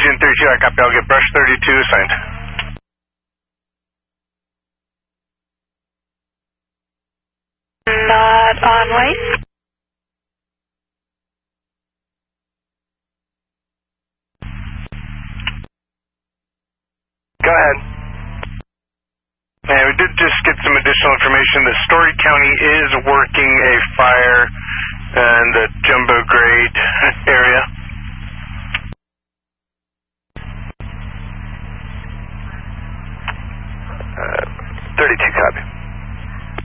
June 32, I copy. I'll get brush 32 assigned. Not on white. Go ahead. And we did just get some additional information that Story County is working a fire in the Jumbo Grade